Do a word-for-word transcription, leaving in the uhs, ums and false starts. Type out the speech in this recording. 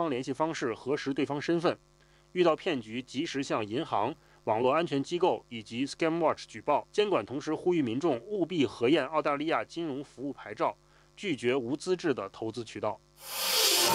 方联系方式，核实对方身份。遇到骗局，及时向银行、网络安全机构以及 ScamWatch 举报。监管同时呼吁民众务必核验澳大利亚金融服务牌照，拒绝无资质的投资渠道。